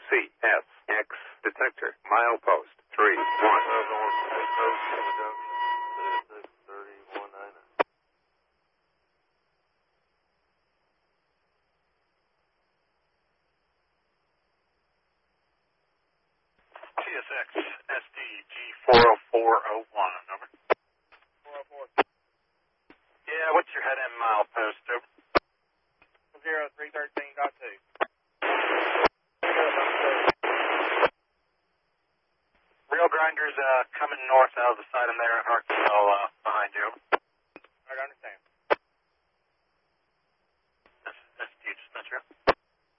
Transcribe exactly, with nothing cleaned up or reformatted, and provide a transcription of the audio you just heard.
C S X detector, milepost three one. T S X S D G four oh four oh one, over. four oh four. Yeah, what's your head end milepost, over? zero three thirteen dot two. Rail grinders uh, coming north out of the side of there in Arkansas uh, behind you. I understand.